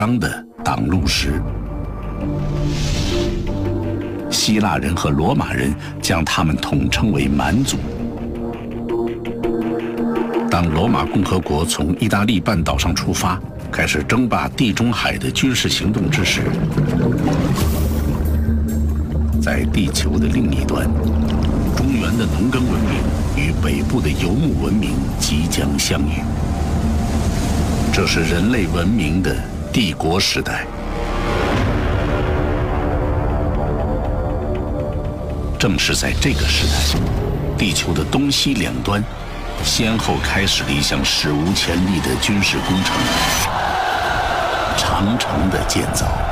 的挡路石。希腊人和罗马人将他们统称为蛮族。当罗马共和国从意大利半岛上出发，开始争霸地中海的军事行动之时，在地球的另一端，中原的农耕文明与北部的游牧文明即将相遇。这是人类文明的帝国时代。正是在这个时代，地球的东西两端先后开始了一项史无前例的军事工程——长城的建造。